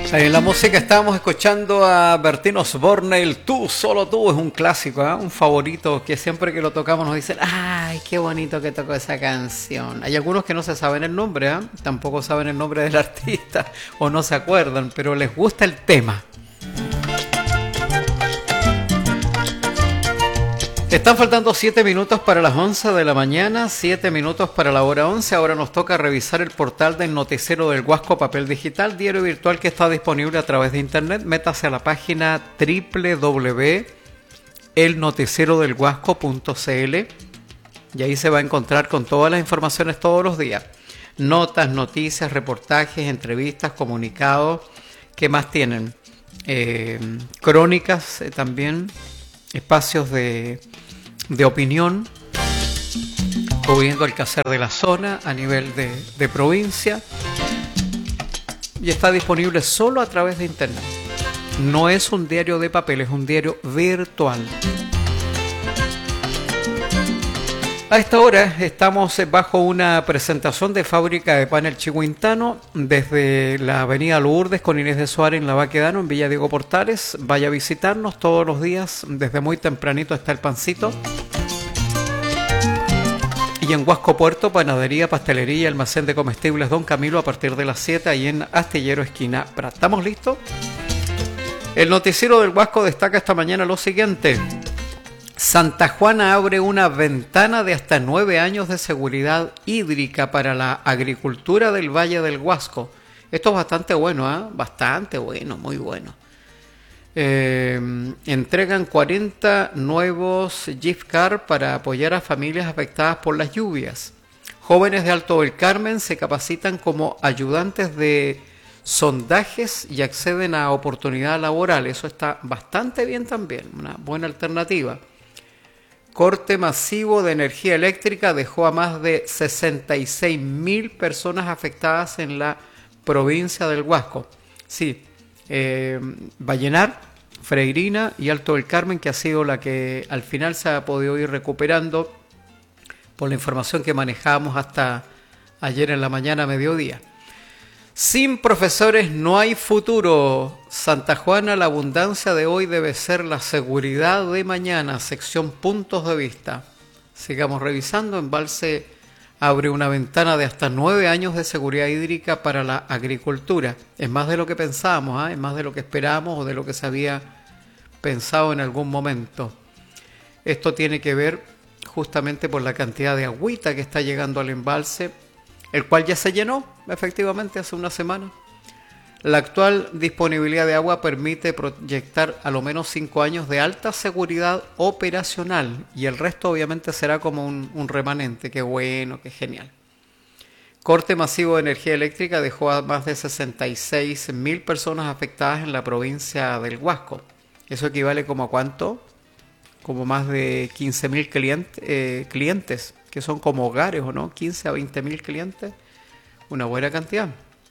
En la música estábamos escuchando a Bertín Osborne, el Tú, solo tú, es un clásico, ¿eh? Un favorito que siempre que lo tocamos nos dicen, ¡ay, qué bonito que tocó esa canción! Hay algunos que no se saben el nombre, ¿eh? Tampoco saben el nombre del artista o no se acuerdan, pero les gusta el tema. Están faltando 7 minutos para las 11 de la mañana, 7 minutos para la hora 11. Ahora nos toca revisar el portal del Noticiero del Huasco Papel Digital, diario virtual que está disponible a través de internet. Métase a la página www.elnoticierodelhuasco.cl y ahí se va a encontrar con todas las informaciones todos los días. Notas, noticias, reportajes, entrevistas, comunicados. ¿Qué más tienen? Crónicas también. Espacios de opinión, cubriendo el quehacer de la zona a nivel de provincia, y está disponible solo a través de internet. No es un diario de papel, es un diario virtual. A esta hora estamos bajo una presentación de Fábrica de Pan El Chihuintano desde la avenida Lourdes con Inés de Suárez en la Baquedano, en Villa Diego Portales. Vaya a visitarnos todos los días, desde muy tempranito está el pancito. Y en Huasco Puerto, panadería, pastelería y almacén de comestibles Don Camilo a partir de las 7, ahí en Astillero Esquina Prat. ¿Estamos listos? El Noticiero del Huasco destaca esta mañana lo siguiente. Santa Juana abre una ventana de hasta 9 años de seguridad hídrica para la agricultura del Valle del Huasco. Esto es bastante bueno, ¿eh? Bastante bueno, muy bueno. Entregan 40 nuevos gift cards para apoyar a familias afectadas por las lluvias. Jóvenes de Alto del Carmen se capacitan como ayudantes de sondajes y acceden a oportunidad laboral. Eso está bastante bien también, una buena alternativa. Corte masivo de energía eléctrica dejó a más de 66.000 personas afectadas en la provincia del Huasco. Sí, Vallenar, Freirina y Alto del Carmen, que ha sido la que al final se ha podido ir recuperando por la información que manejábamos hasta ayer en la mañana a mediodía. Sin profesores no hay futuro. Santa Juana, la abundancia de hoy debe ser la seguridad de mañana. Sección puntos de vista. Sigamos revisando. Embalse abre una ventana de hasta 9 años de seguridad hídrica para la agricultura. Es más de lo que pensábamos, ¿eh? Es más de lo que esperábamos o de lo que se había pensado en algún momento. Esto tiene que ver justamente por la cantidad de agüita que está llegando al embalse, el cual ya se llenó efectivamente hace una semana. La actual disponibilidad de agua permite proyectar a lo menos 5 años de alta seguridad operacional y el resto obviamente será como un remanente. Qué bueno, qué genial. Corte masivo de energía eléctrica dejó a más de 66.000 personas afectadas en la provincia del Huasco. ¿Eso equivale como a cuánto? Como más de 15.000 clientes, que son como hogares, ¿o no? 15 a 20.000 clientes, una buena cantidad.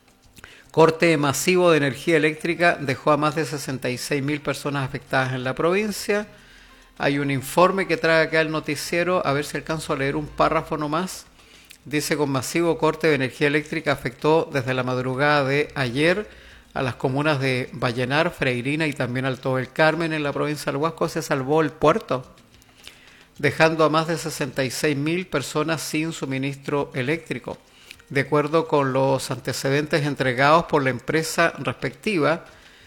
Corte masivo de energía eléctrica dejó a más de 66.000 personas afectadas en la provincia. Hay un informe que trae acá el noticiero, a ver si alcanzo a leer un párrafo nomás. Dice: con masivo corte de energía eléctrica afectó desde la madrugada de ayer a las comunas de Vallenar, Freirina y también Alto del Carmen en la provincia del Huasco. Se salvó el puerto, dejando a más de 66.000 personas sin suministro eléctrico. De acuerdo con los antecedentes entregados por la empresa respectiva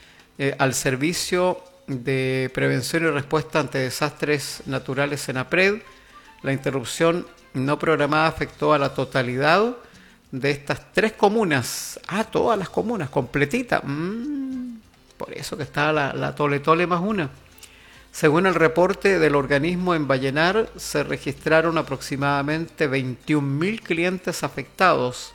al Servicio de Prevención y Respuesta ante Desastres Naturales SENAPRED, la interrupción no programada afectó a la totalidad de estas 3 comunas. Todas las comunas, completita. Por eso que está la Tole Tole más una. Según el reporte del organismo en Vallenar, se registraron aproximadamente 21.000 clientes afectados.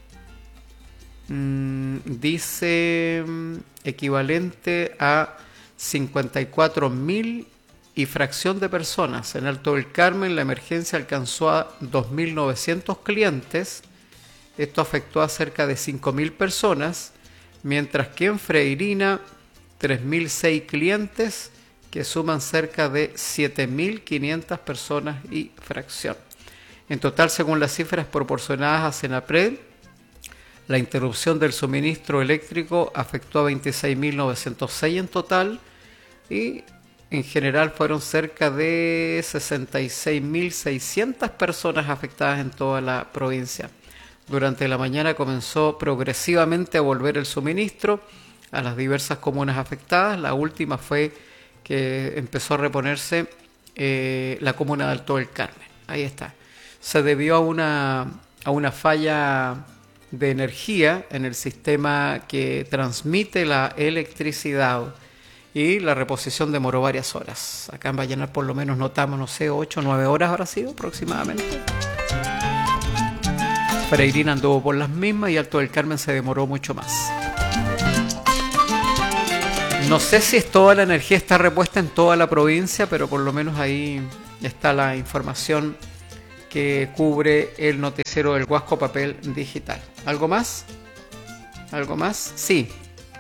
Dice equivalente a 54.000 y fracción de personas. En Alto del Carmen la emergencia alcanzó a 2.900 clientes. Esto afectó a cerca de 5.000 personas, mientras que en Freirina 3.006 clientes que suman cerca de 7.500 personas y fracción. En total, según las cifras proporcionadas a SENAPRED, La interrupción del suministro eléctrico afectó a 26.906 en total y en general fueron cerca de 66.600 personas afectadas en toda la provincia. Durante la mañana comenzó progresivamente a volver el suministro a las diversas comunas afectadas. La última fue que empezó a reponerse la comuna de Alto del Carmen. Ahí está. Se debió a una falla de energía en el sistema que transmite la electricidad y la reposición demoró varias horas. Acá en Vallenar por lo menos notamos, no sé, 8 o 9 horas habrá sido aproximadamente. Peregrina anduvo por las mismas y Alto del Carmen se demoró mucho más. No sé si toda la energía está repuesta en toda la provincia, pero por lo menos ahí está la información que cubre el noticiero del Huasco Papel Digital. ¿Algo más? ¿Algo más? Sí.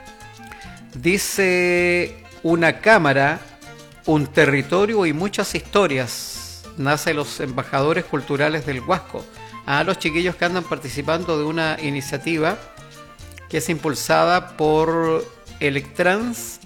Dice una cámara, un territorio y muchas historias. Nace los embajadores culturales del Huasco. A los chiquillos que andan participando de una iniciativa que es impulsada por Electrans,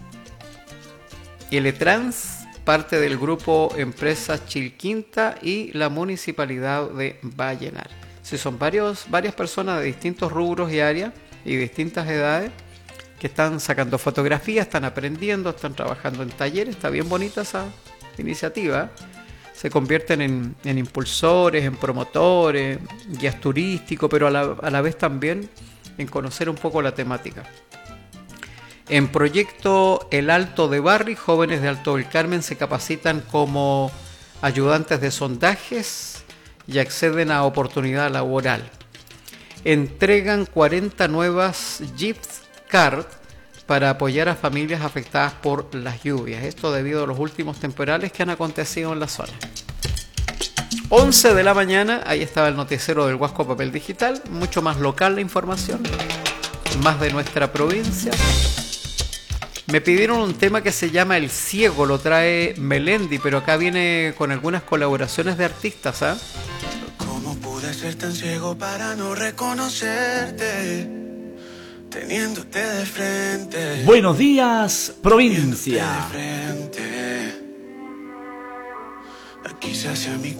parte del grupo Empresas Chilquinta y la Municipalidad de Vallenar. Sí, son varias personas de distintos rubros y áreas y distintas edades que están sacando fotografías, están aprendiendo, están trabajando en talleres. Está bien bonita esa iniciativa. Se convierten en impulsores, en promotores, guías turísticos, pero a la vez también en conocer un poco la temática. En proyecto El Alto de Barri, jóvenes de Alto del Carmen se capacitan como ayudantes de sondajes y acceden a oportunidad laboral. Entregan 40 nuevas gift cards para apoyar a familias afectadas por las lluvias. Esto debido a los últimos temporales que han acontecido en la zona. 11 de la mañana, ahí estaba el noticiero del Huasco Papel Digital, mucho más local la información, más de nuestra provincia. Me pidieron un tema que se llama El Ciego, lo trae Melendi, pero acá viene con algunas colaboraciones de artistas, ¿ah? ¿Cómo pude ser tan ciego para no reconocerte, teniéndote de frente? Buenos días, provincia. Aquí se hace mi